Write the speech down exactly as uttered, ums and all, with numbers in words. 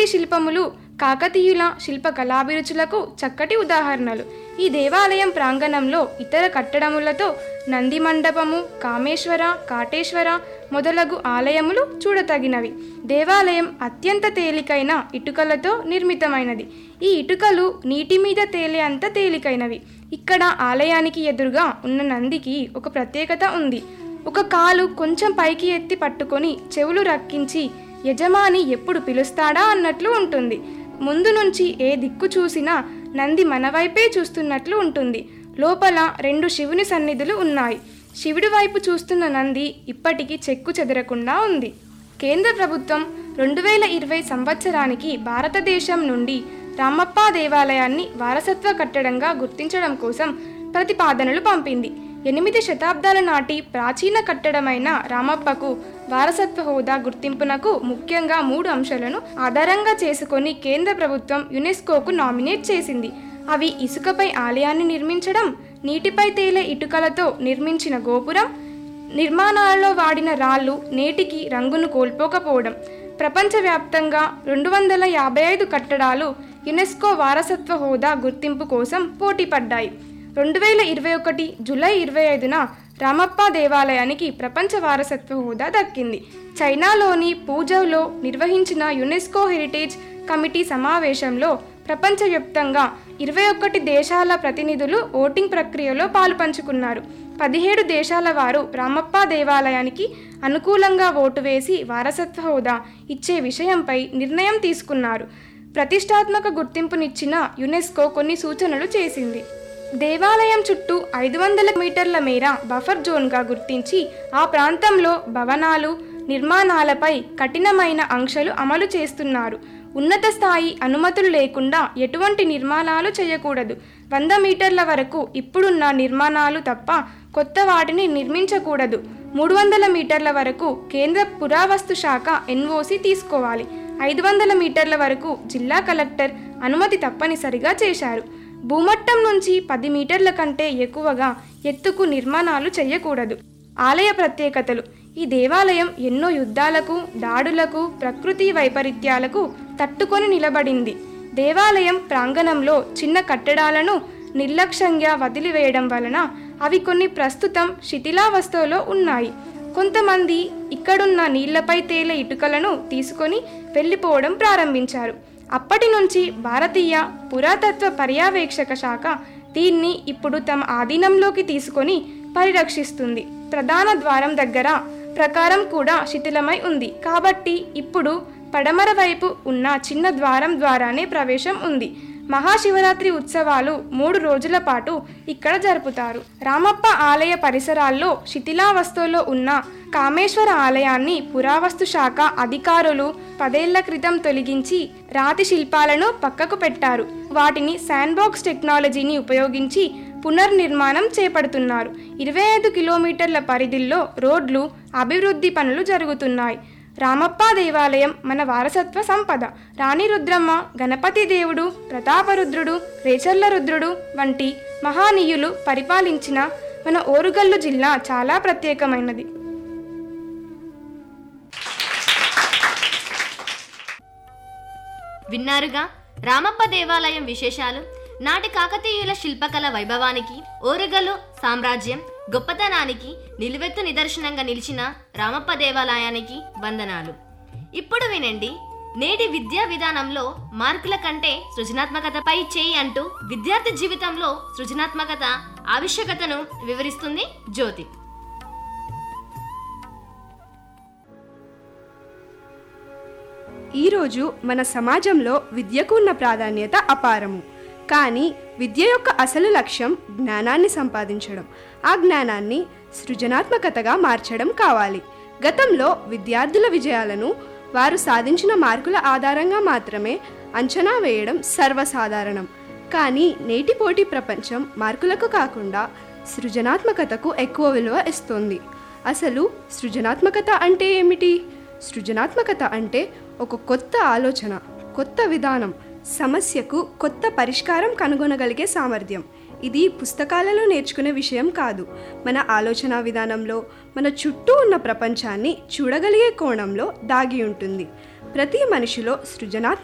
శిల్పములు కాకతీయుల శిల్ప కళాభిరుచులకు చక్కటి ఉదాహరణలు. ఈ దేవాలయం ప్రాంగణంలో ఇతర కట్టడములతో నంది మండపము, కామేశ్వర, కాటేశ్వర మొదలగు ఆలయములు చూడతగినవి. దేవాలయం అత్యంత తేలికైన ఇటుకలతో నిర్మితమైనది. ఈ ఇటుకలు నీటి మీద తేలే అంత తేలికైనవి. ఇక్కడ ఆలయానికి ఎదురుగా ఉన్న నందికి ఒక ప్రత్యేకత ఉంది. ఒక కాలు కొంచెం పైకి ఎత్తి పట్టుకొని చెవులు రక్కించి యజమాని ఎప్పుడు పిలుస్తాడా అన్నట్లు ఉంటుంది. ముందు నుంచి ఏ దిక్కు చూసినా నంది మన వైపే చూస్తున్నట్లు ఉంటుంది. లోపల రెండు శివుని సన్నిధులు ఉన్నాయి. శివుడి వైపు చూస్తున్న నంది ఇప్పటికీ చెక్కు చెదరకుండా ఉంది. కేంద్ర ప్రభుత్వం రెండు వేల ఇరవై సంవత్సరానికి భారతదేశం నుండి రామప్ప దేవాలయాన్ని వారసత్వ కట్టడంగా గుర్తించడం కోసం ప్రతిపాదనలు పంపింది. ఎనిమిది శతాబ్దాల నాటి ప్రాచీన కట్టడమైన రామప్పకు వారసత్వ హోదా గుర్తింపునకు ముఖ్యంగా మూడు అంశాలను ఆధారంగా చేసుకొని కేంద్ర ప్రభుత్వం యునెస్కోకు నామినేట్ చేసింది. అవి ఇసుకపై ఆలయాన్ని నిర్మించడం, నీటిపై తేలే ఇటుకలతో నిర్మించిన గోపురం, నిర్మాణాలలో వాడిన రాళ్ళు నేటికి రంగును కోల్పోకపోవడం. ప్రపంచవ్యాప్తంగా రెండు వందల యాభై ఐదు కట్టడాలు యునెస్కో వారసత్వ హోదా గుర్తింపు కోసం పోటీపడ్డాయి. రెండు వేల ఇరవై ఒకటి జూలై ఇరవై ఐదున రామప్ప దేవాలయానికి ప్రపంచ వారసత్వ హోదా దక్కింది. చైనాలోని పూజౌలో నిర్వహించిన యునెస్కో హెరిటేజ్ కమిటీ సమావేశంలో ప్రపంచవ్యాప్తంగా ఇరవై ఒకటి దేశాల ప్రతినిధులు ఓటింగ్ ప్రక్రియలో పాలుపంచుకున్నారు. పదిహేడు దేశాల వారు రామప్ప దేవాలయానికి అనుకూలంగా ఓటు వేసి వారసత్వ హోదా ఇచ్చే విషయంపై నిర్ణయం తీసుకున్నారు. ప్రతిష్టాత్మక గుర్తింపునిచ్చిన యునెస్కో కొన్ని సూచనలు చేసింది. దేవాలయం చుట్టూ ఐదు వందల మీటర్ల మేర బఫర్ జోన్గా గుర్తించి ఆ ప్రాంతంలో భవనాలు, నిర్మాణాలపై కఠినమైన ఆంక్షలు అమలు చేస్తున్నారు. ఉన్నత స్థాయి అనుమతులు లేకుండా ఎటువంటి నిర్మాణాలు చేయకూడదు. వంద మీటర్ల వరకు ఇప్పుడున్న నిర్మాణాలు తప్ప కొత్త వాటిని నిర్మించకూడదు. మూడు వందల మీటర్ల వరకు కేంద్ర పురావస్తు శాఖ ఎన్ఓసి తీసుకోవాలి. ఐదు వందల మీటర్ల వరకు జిల్లా కలెక్టర్ అనుమతి తప్పనిసరిగా చేశారు. భూమట్టం నుంచి పది మీటర్ల కంటే ఎక్కువగా ఎత్తుకు నిర్మాణాలు చేయకూడదు. ఆలయ ప్రత్యేకతలు. ఈ దేవాలయం ఎన్నో యుద్ధాలకు, దాడులకు, ప్రకృతి వైపరీత్యాలకు తట్టుకొని నిలబడింది. దేవాలయం ప్రాంగణంలో చిన్న కట్టడాలను నిర్లక్ష్యంగా వదిలివేయడం వలన అవి కొన్ని ప్రస్తుతం శిథిలావస్థలో ఉన్నాయి. కొంతమంది ఇక్కడున్న నీళ్లపై తేలే ఇటుకలను తీసుకొని వెళ్ళిపోవడం ప్రారంభించారు. అప్పటి నుంచి భారతీయ పురాతత్వ పర్యవేక్షక శాఖ దీన్ని ఇప్పుడు తమ ఆధీనంలోకి తీసుకొని పరిరక్షిస్తుంది. ప్రధాన ద్వారం దగ్గర ప్రకారం కూడా శిథిలమై ఉంది కాబట్టి ఇప్పుడు పడమర వైపు ఉన్న చిన్న ద్వారం ద్వారానే ప్రవేశం ఉంది. మహాశివరాత్రి ఉత్సవాలు మూడు రోజుల పాటు ఇక్కడ జరుపుతారు. రామప్ప ఆలయ పరిసరాల్లో శిథిలావస్థలో ఉన్న కామేశ్వర ఆలయాన్ని పురావస్తు శాఖ అధికారులు పదేళ్ల క్రితం తొలగించి రాతి శిల్పాలను పక్కకు పెట్టారు. వాటిని శాండ్బాక్స్ టెక్నాలజీని ఉపయోగించి పునర్నిర్మాణం చేపడుతున్నారు. ఇరవై ఐదు కిలోమీటర్ల పరిధిలో రోడ్లు అభివృద్ధి పనులు జరుగుతున్నాయి. రామప్ప దేవాలయం మన వారసత్వ సంపద. రాణి రుద్రమ్మ, గణపతి దేవుడు, ప్రతాపరుద్రుడు, రేచర్ల రుద్రుడు వంటి మహానీయులు పరిపాలించిన మన ఓరుగల్లు జిల్లా చాలా ప్రత్యేకమైనది. విన్నారుగా రామప్ప దేవాలయం విశేషాలు. నాటి కాకతీయుల శిల్పకళ వైభవానికి, ఓరుగల్లు సామ్రాజ్యం గొప్పతనానికి నిలువెత్తు నిదర్శనంగా నిలిచిన రామప్ప దేవాలయానికి వందనాలు. ఇప్పుడు వినండి, నేటి విద్యా విధానంలో మార్కుల కంటే సృజనాత్మకతపై చేయి అంటూ విద్యార్థి జీవితంలో సృజనాత్మకత ఆవశ్యకతను వివరిస్తుంది జ్యోతి. ఈరోజు మన సమాజంలో విద్యకు ఉన్న ప్రాధాన్యత అపారము. కానీ విద్య యొక్క అసలు లక్ష్యం జ్ఞానాన్ని సంపాదించడం, ఆ జ్ఞానాన్ని సృజనాత్మకతగా మార్చడం కావాలి. గతంలో విద్యార్థుల విజయాలను వారు సాధించిన మార్కుల ఆధారంగా మాత్రమే అంచనా వేయడం సర్వసాధారణం. కానీ నేటి పోటీ ప్రపంచం మార్కులకు కాకుండా సృజనాత్మకతకు ఎక్కువ విలువ ఇస్తోంది. అసలు సృజనాత్మకత అంటే ఏమిటి? సృజనాత్మకత అంటే ఒక కొత్త ఆలోచన, కొత్త విధానం, సమస్యకు కొత్త పరిష్కారం కనుగొనగలిగే సామర్థ్యం. ఇది పుస్తకాలలో నేర్చుకునే విషయం కాదు. మన ఆలోచన విధానంలో, మన చుట్టూ ఉన్న ప్రపంచాన్ని చూడగలిగే కోణంలో దాగి ఉంటుంది. ప్రతి మనిషిలో సృజనాత్మక